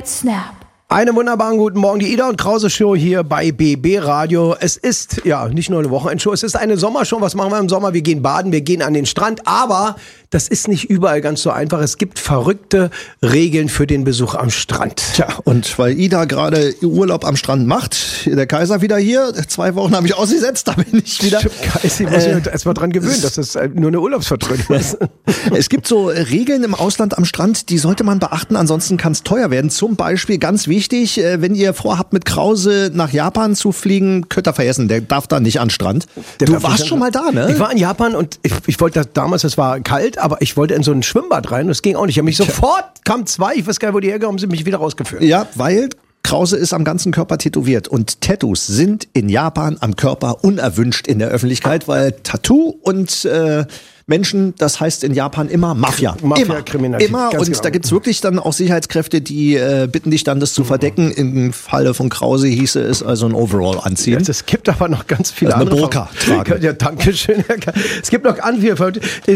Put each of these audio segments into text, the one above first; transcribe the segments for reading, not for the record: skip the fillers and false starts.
Snap. Einen wunderbaren guten Morgen, die Ida und Krause Show hier bei BB Radio. Es ist ja nicht nur eine Wochenendshow, es ist eine Sommershow. Was machen wir im Sommer? Wir gehen baden, wir gehen an den Strand, aber das ist nicht überall ganz so einfach. Es gibt verrückte Regeln für den Besuch am Strand. Tja, und weil Ida gerade Urlaub am Strand macht, der Kaiser wieder hier, 2 Wochen habe ich ausgesetzt, da bin ich wieder. Kaiser, ich muss mich erstmal dran gewöhnen, dass das nur eine Urlaubsvertretung ist. Es gibt so Regeln im Ausland am Strand, die sollte man beachten, ansonsten kann es teuer werden. Zum Beispiel ganz wichtig, wenn ihr vorhabt, mit Krause nach Japan zu fliegen, könnt ihr vergessen, der darf da nicht an den Strand. Du warst schon mal da, ne? Ich war in Japan und ich wollte damals, es war kalt, aber ich wollte in so ein Schwimmbad rein und das ging auch nicht. Ich habe mich sofort, kamen 2, ich weiß gar nicht, wo die hergekommen sind, mich wieder rausgeführt. Ja, weil Krause ist am ganzen Körper tätowiert und Tattoos sind in Japan am Körper unerwünscht in der Öffentlichkeit, weil Tattoo und Menschen, das heißt in Japan immer Mafia. Mafia-Kriminalität. Immer. Und genau. Da gibt's wirklich dann auch Sicherheitskräfte, die bitten dich dann, das zu verdecken. Im Falle von Krause hieße es also ein Overall anziehen. Ja, es gibt aber noch ganz viele also andere. Eine Burka tragen. Ja, danke schön. Es gibt noch andere.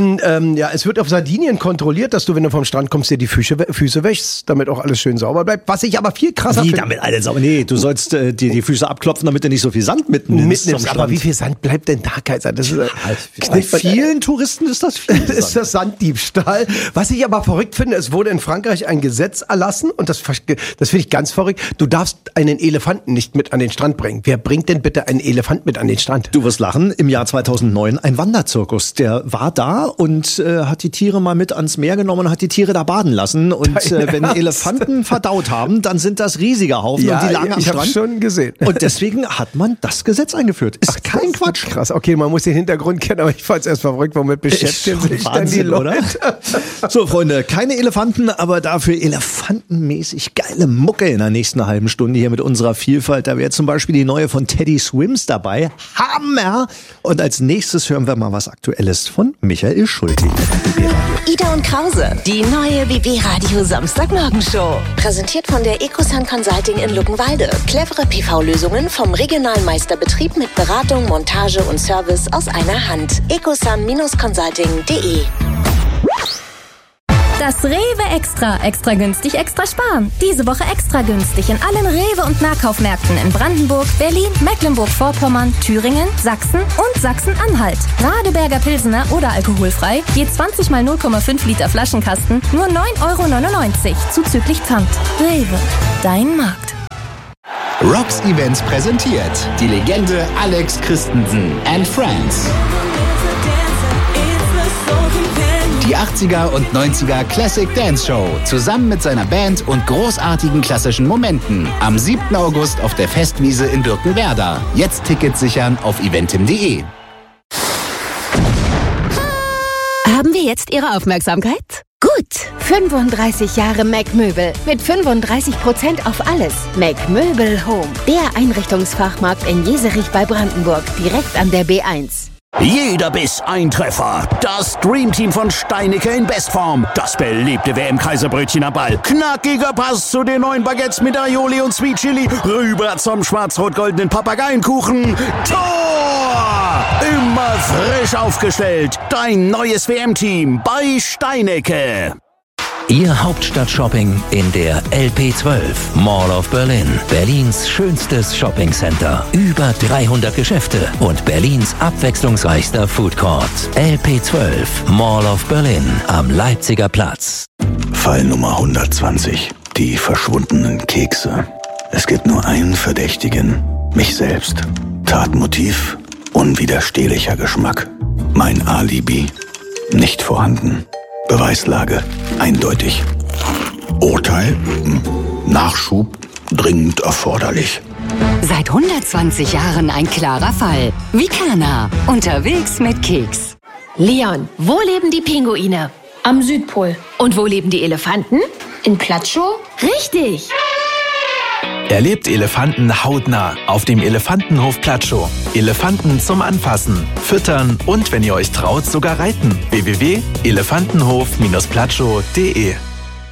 Es wird auf Sardinien kontrolliert, dass du, wenn du vom Strand kommst, dir die Füße wäschst, damit auch alles schön sauber bleibt. Was ich aber viel krasser finde. Wie damit alles sauber? Nee, du sollst dir die Füße abklopfen, damit du nicht so viel Sand mitnimmst. Aber wie viel Sand bleibt denn da, Kaiser? Das ist, bei vielen Touristen ist das viel. Ist das Sanddiebstahl. Was ich aber verrückt finde, es wurde in Frankreich ein Gesetz erlassen und das finde ich ganz verrückt. Du darfst einen Elefanten nicht mit an den Strand bringen. Wer bringt denn bitte einen Elefant mit an den Strand? Du wirst lachen, im Jahr 2009 ein Wanderzirkus, der war da und hat die Tiere mal mit ans Meer genommen und hat die Tiere da baden lassen. Und wenn Elefanten verdaut haben, dann sind das riesige Haufen und die lagen am Strand. Ich habe schon gesehen. Und deswegen hat man das Gesetz eingeführt. Ist kein Quatsch. Krass, okay, man muss den Hintergrund kennen, aber ich fand es erst verrückt, womit beschäftigen sich denn die Leute? Oder? So, Freunde, keine Elefanten, aber dafür elefantenmäßig geile Mucke in der nächsten halben Stunde hier mit unserer Vielfalt. Da wäre zum Beispiel die neue von Teddy Swims dabei. Hammer! Und als nächstes hören wir mal was Aktuelles von Michael Schulte. Ida und Krause, die neue BB Radio Samstagmorgenshow. Präsentiert von der Ecosun Consulting in Luckenwalde. Clevere PV-Lösungen vom regionalen Meisterbetrieb mit Beratung, Montage und Service aus einer Hand. ecosun-consulting.de. Das Rewe Extra günstig, extra sparen. Diese Woche extra günstig in allen Rewe- und Nahkaufmärkten in Brandenburg, Berlin, Mecklenburg-Vorpommern, Thüringen, Sachsen und Sachsen-Anhalt. Radeberger Pilsener oder alkoholfrei, je 20 mal 0,5 Liter Flaschenkasten, nur 9,99 € zuzüglich Pfand. Rewe, dein Markt. Rocks Events präsentiert die Legende Alex Christensen and Friends. Die 80er und 90er Classic Dance Show zusammen mit seiner Band und großartigen klassischen Momenten am 7. August auf der Festwiese in Birkenwerder. Jetzt Tickets sichern auf eventim.de. Haben wir jetzt Ihre Aufmerksamkeit? Gut, 35 Jahre Mac Möbel mit 35% auf alles. Mac Möbel Home, der Einrichtungsfachmarkt in Jeserich bei Brandenburg, direkt an der B1. Jeder Biss ein Treffer. Das Dreamteam von Steinecke in Bestform. Das belebte WM-Kaiserbrötchen am Ball. Knackiger Pass zu den neuen Baguettes mit Aioli und Sweet Chili. Rüber zum schwarz-rot-goldenen Papageienkuchen. Tor! Immer frisch aufgestellt. Dein neues WM-Team bei Steinecke. Ihr Hauptstadt-Shopping in der LP12 Mall of Berlin. Berlins schönstes Shoppingcenter. Über 300 Geschäfte und Berlins abwechslungsreichster Foodcourt. LP12 Mall of Berlin am Leipziger Platz. Fall Nummer 120. Die verschwundenen Kekse. Es gibt nur einen Verdächtigen. Mich selbst. Tatmotiv. Unwiderstehlicher Geschmack. Mein Alibi. Nicht vorhanden. Beweislage eindeutig. Urteil? Nachschub dringend erforderlich. Seit 120 Jahren ein klarer Fall. Vicana, unterwegs mit Keks. Leon, wo leben die Pinguine? Am Südpol. Und wo leben die Elefanten? In Platschow? Richtig! Erlebt Elefanten hautnah auf dem Elefantenhof Platschow. Elefanten zum Anfassen, Füttern und, wenn ihr euch traut, sogar reiten. www.elefantenhof-platschow.de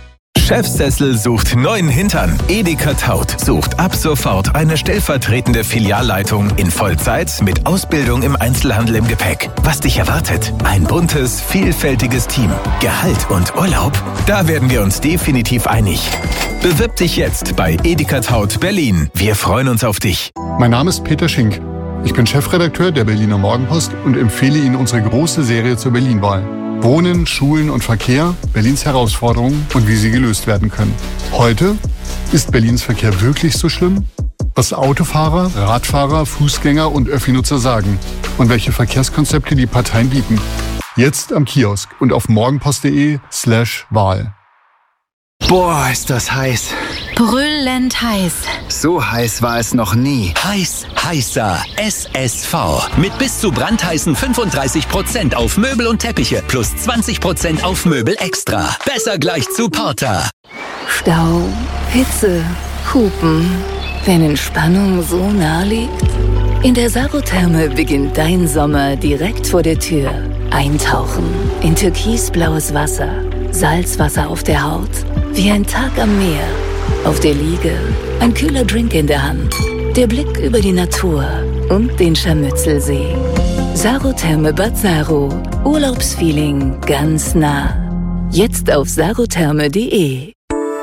Chefsessel sucht neuen Hintern. Edeka Taut sucht ab sofort eine stellvertretende Filialleitung in Vollzeit mit Ausbildung im Einzelhandel im Gepäck. Was dich erwartet? Ein buntes, vielfältiges Team. Gehalt und Urlaub? Da werden wir uns definitiv einig. Bewirb dich jetzt bei Edeka Taut Berlin. Wir freuen uns auf dich. Mein Name ist Peter Schink. Ich bin Chefredakteur der Berliner Morgenpost und empfehle Ihnen unsere große Serie zur Berlin-Wahl. Wohnen, Schulen und Verkehr, Berlins Herausforderungen und wie sie gelöst werden können. Heute: Ist Berlins Verkehr wirklich so schlimm? Was Autofahrer, Radfahrer, Fußgänger und Öffi-Nutzer sagen und welche Verkehrskonzepte die Parteien bieten. Jetzt am Kiosk und auf morgenpost.de/Wahl. Boah, ist das heiß. Brüllend heiß. So heiß war es noch nie. Heißer SSV. Mit bis zu brandheißen 35% auf Möbel und Teppiche plus 20% auf Möbel extra. Besser gleich zu Porter. Stau, Hitze, Hupen. Wenn Entspannung so nah liegt? In der Sarotherme beginnt dein Sommer direkt vor der Tür. Eintauchen in türkisblaues Wasser. Salzwasser auf der Haut. Wie ein Tag am Meer. Auf der Liege ein kühler Drink in der Hand. Der Blick über die Natur und den Scharmützelsee. Sarotherme Bad Saro. Urlaubsfeeling ganz nah. Jetzt auf sarotherme.de.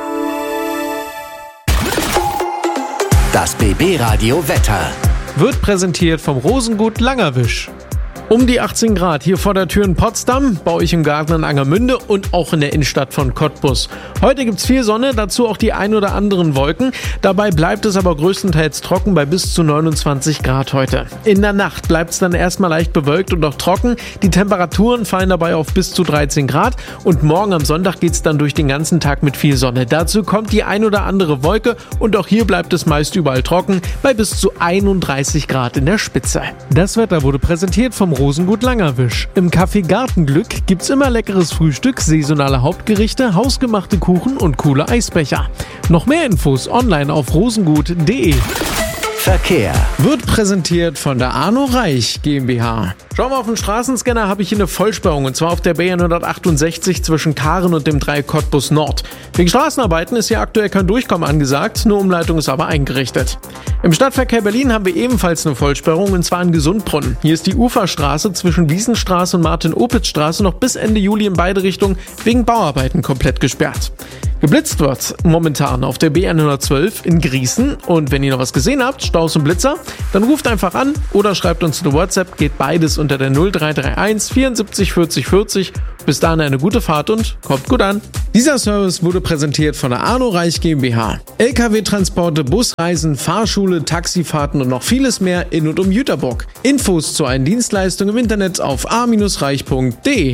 Das BB-Radio Wetter wird präsentiert vom Rosengut Langerwisch. Um die 18 Grad hier vor der Tür in Potsdam, bei euch im Garten in Angermünde und auch in der Innenstadt von Cottbus. Heute gibt's viel Sonne, dazu auch die ein oder anderen Wolken. Dabei bleibt es aber größtenteils trocken bei bis zu 29 Grad heute. In der Nacht bleibt's dann erstmal leicht bewölkt und auch trocken. Die Temperaturen fallen dabei auf bis zu 13 Grad und morgen am Sonntag geht's dann durch den ganzen Tag mit viel Sonne. Dazu kommt die ein oder andere Wolke und auch hier bleibt es meist überall trocken bei bis zu 31 Grad in der Spitze. Das Wetter wurde präsentiert vom Rosengut Langerwisch. Im Café Gartenglück gibt's immer leckeres Frühstück, saisonale Hauptgerichte, hausgemachte Kuchen und coole Eisbecher. Noch mehr Infos online auf rosengut.de. Verkehr wird präsentiert von der Arno Reich GmbH. Schauen wir auf den Straßenscanner, habe ich hier eine Vollsperrung und zwar auf der B168 zwischen Karen und dem Dreieck Cottbus Nord. Wegen Straßenarbeiten ist hier aktuell kein Durchkommen angesagt, eine Umleitung ist aber eingerichtet. Im Stadtverkehr Berlin haben wir ebenfalls eine Vollsperrung und zwar in Gesundbrunnen. Hier ist die Uferstraße zwischen Wiesenstraße und Martin-Opitz-Straße noch bis Ende Juli in beide Richtungen wegen Bauarbeiten komplett gesperrt. Geblitzt wird momentan auf der B112 in Grießen und wenn ihr noch was gesehen habt, Staus und Blitzer, dann ruft einfach an oder schreibt uns eine WhatsApp, geht beides unter der 0331 74 40 40. Bis dahin eine gute Fahrt und kommt gut an. Dieser Service wurde präsentiert von der Arno Reich GmbH. LKW-Transporte, Busreisen, Fahrschule, Taxifahrten und noch vieles mehr in und um Jüterbock. Infos zu allen Dienstleistungen im Internet auf a-reich.de.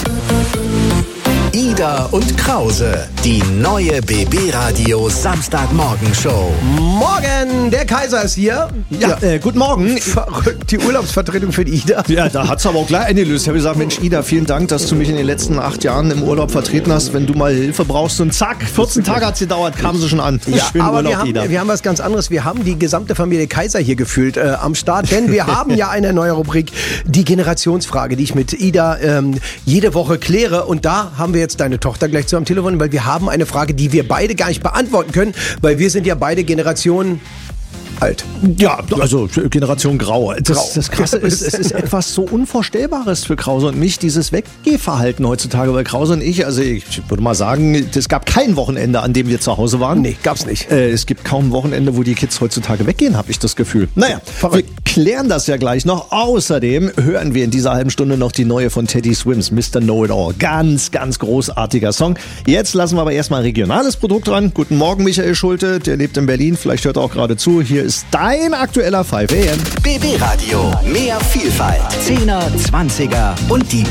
Ida und Krause, die neue BB-Radio Samstagmorgenshow. Morgen, der Kaiser ist hier. Ja, guten Morgen. Verrückt, die Urlaubsvertretung für die Ida. Ja, da hat's aber auch gleich eingelöst. Ich habe gesagt, Mensch, Ida, vielen Dank, dass du mich in den letzten 8 Jahren im Urlaub vertreten hast. Wenn du mal Hilfe brauchst und zack, 14 Tage hat's gedauert, kamen sie schon an. Ja, schönen aber Urlaub, Ida. wir haben was ganz anderes. Wir haben die gesamte Familie Kaiser hier gefühlt am Start, denn wir haben ja eine neue Rubrik, die Generationsfrage, die ich mit Ida jede Woche kläre. Und da haben wir jetzt deine Tochter gleich zu am Telefon, weil wir haben eine Frage, die wir beide gar nicht beantworten können, weil wir sind ja beide Generationen alt. Ja, also Generation Grau. Das Krasse ist, es ist etwas so Unvorstellbares für Krause und mich, dieses Weggehverhalten heutzutage, weil Krause und ich würde mal sagen, es gab kein Wochenende, an dem wir zu Hause waren. Nee, gab's nicht. Es gibt kaum ein Wochenende, wo die Kids heutzutage weggehen, habe ich das Gefühl. Naja, wir klären das ja gleich noch. Außerdem hören wir in dieser halben Stunde noch die neue von Teddy Swims, Mr. Know-It-All. Ganz, ganz großartiger Song. Jetzt lassen wir aber erstmal ein regionales Produkt ran. Guten Morgen, Michael Schulte, der lebt in Berlin, vielleicht hört er auch gerade zu. Hier ist dein aktueller 5 AM. BB Radio. Mehr Vielfalt. 10er, 20er und die